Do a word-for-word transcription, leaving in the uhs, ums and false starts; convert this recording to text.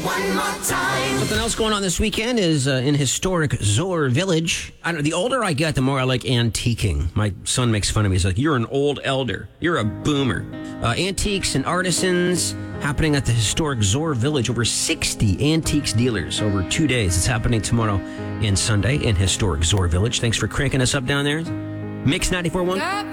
one more time. Something else going on this weekend is uh, in historic Zoar Village. I don't know, the older I get, the more I like antiquing. My son makes fun of me. He's like, you're an old elder. You're a boomer. Uh, antiques and artisans happening at the historic Zoar Village. Over sixty antiques dealers over two days. It's happening tomorrow and Sunday in historic Zoar Village. Thanks for cranking us up down there. Mix ninety-four point one.